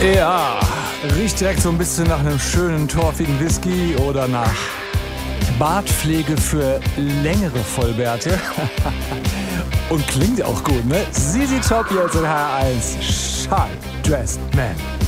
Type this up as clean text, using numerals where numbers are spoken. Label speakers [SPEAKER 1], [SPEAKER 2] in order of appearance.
[SPEAKER 1] Ja, riecht direkt so ein bisschen nach einem schönen torfigen Whisky oder nach Bartpflege für längere Vollbärte. Und klingt auch gut, ne? ZZ Top jetzt in HR1. Shy Dressed Man.